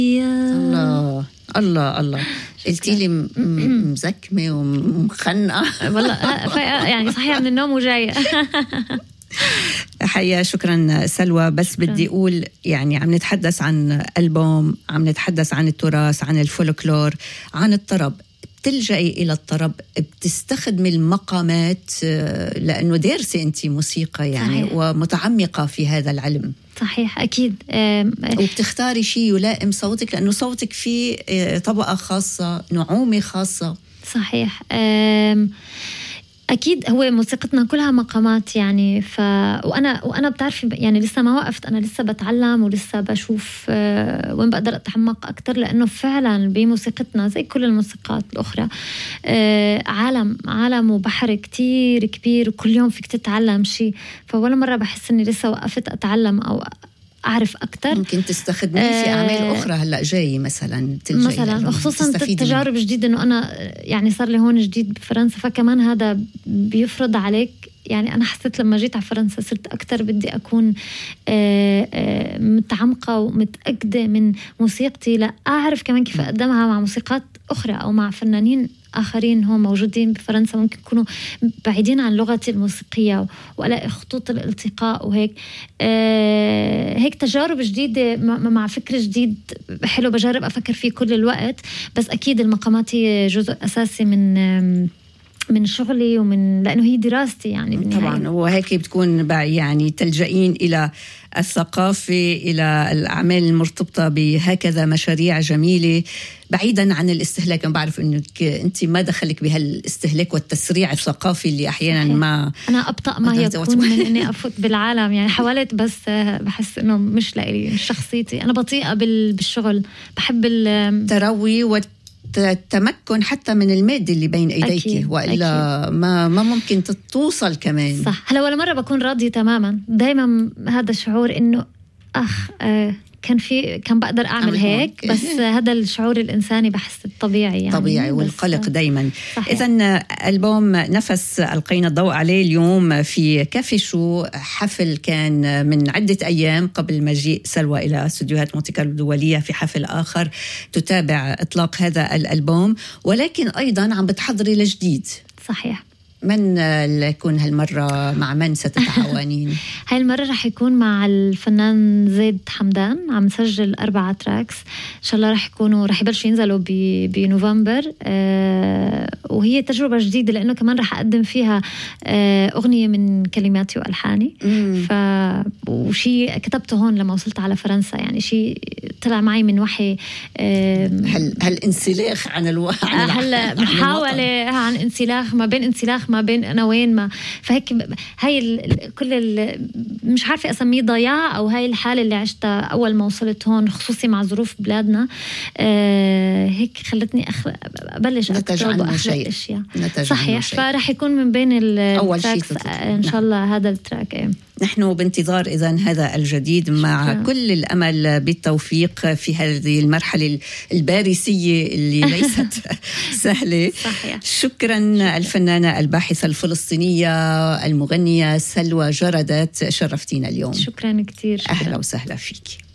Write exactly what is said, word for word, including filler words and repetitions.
الله الله الله قلتي لي مزكمة ومخنقة والله يعني صحيح من النوم وجاية. حقيقة شكرا سلوى. بس شكرا. بدي أقول يعني عم نتحدث عن ألبوم، عم نتحدث عن التراث، عن الفولكلور، عن الطرب. بتلجئي إلى الطرب، بتستخدمي المقامات لأنه دارسة أنت موسيقى يعني صحيح. ومتعمقة في هذا العلم. صحيح أكيد. وبتختاري شيء يلائم صوتك لأنه صوتك فيه طبقة خاصة، نعومة خاصة. صحيح. أكيد هو موسيقتنا كلها مقامات يعني. ف وأنا وأنا بتعرفي يعني لسه ما وقفت، أنا لسه بتعلم ولسه بشوف وين بقدر أتعمق أكتر، لأنه فعلا بموسيقتنا زي كل الموسيقات الأخرى عالم عالم وبحر كتير كبير، وكل يوم فيك تتعلم شيء. فولا مرة بحس إني لسه وقفت أتعلم أو أعرف أكتر. ممكن تستخدميه في أعمال أخرى هلأ جاي مثلا مثلا، وخصوصا تجارب جديدة. إنه أنا يعني صار لي هون جديد بفرنسا، فكمان هذا بيفرض عليك. يعني أنا حسيت لما جيت على فرنسا صرت أكتر بدي أكون متعمقة ومتأكدة من موسيقتي، لا أعرف كمان كيف أقدمها مع موسيقات أخرى أو مع فنانين آخرين هم موجودين بفرنسا ممكن يكونوا بعيدين عن لغتي الموسيقية، وألاقي خطوط الالتقاء وهيك. آه هيك تجارب جديدة مع فكر جديد حلو، بجرب أفكر فيه كل الوقت. بس أكيد المقامات هي جزء أساسي من من شغلي ومن لأنه هي دراستي يعني طبعا. وهيك بتكون يعني تلجئين إلى الثقافة، إلى الأعمال المرتبطة بهكذا مشاريع جميلة بعيدا عن الاستهلاك. أنا بعرف أنك أنت ما دخلك بهالاستهلاك والتسريع الثقافي اللي أحيانا صحيح. ما أنا أبطأ ما يكون من أني أفوت بالعالم يعني. حاولت بس بحس أنه مش لإلي، مش شخصيتي. أنا بطيئة بالشغل، بحب التروي والت التمكن حتى من المادة اللي بين ايديك أكيد. والا أكيد. ما ما ممكن توصل كمان. صح. هلا ولا مرة بكون راضية تماما. دايما هذا الشعور انه اخ آه كان في كان بقدر اعمل هيك، بس هذا الشعور الانساني بحس الطبيعي يعني طبيعي والقلق دايما. اذا ألبوم نفس القينا الضوء عليه اليوم في كافي شو، حفل كان من عدة ايام قبل مجيء سلوى الى استديوهات مونتي كارلو الدولية في حفل اخر تتابع اطلاق هذا الألبوم، ولكن ايضا عم بتحضري لجديد. صحيح. من يكون هالمرة مع من ستتعاونين؟ هاي المرة رح يكون مع الفنان زيد حمدان. عم نسجل أربعة تراكس إن شاء الله. رح يكونوا رح يبلشوا ينزلوا بنوفمبر. آه وهي تجربة جديدة لأنه كمان رح أقدم فيها آه أغنية من كلماتي وألحاني. ف وشي كتبته هون لما وصلت على فرنسا، يعني شي طلع معي من وحي. آه هل هالانسلاخ عن الوحي. هلا محاولة عن انسلاخ ما بين انسلاخ ما بين أنا وين ما. فهيك هاي ال كل ال مش عارفة أسميه ضياع، أو هاي الحالة اللي عشتها أول ما وصلت هون خصوصي مع ظروف بلادنا. آه هيك خلتني أخ... أبلش أكتب وأخلق أشياء. صحيح. فرح يكون من بين التراكس إن شاء الله هذا التراك. إيه. نحن بانتظار إذن هذا الجديد مع شكرا. كل الأمل بالتوفيق في هذه المرحلة الباريسية اللي ليست سهلة. صحيح. شكرا, شكرا الفنانة الباحثة الفلسطينية المغنية سلوى جردت، شرفتينا اليوم. شكرا كتير. شكرا. أهلا وسهلا فيك.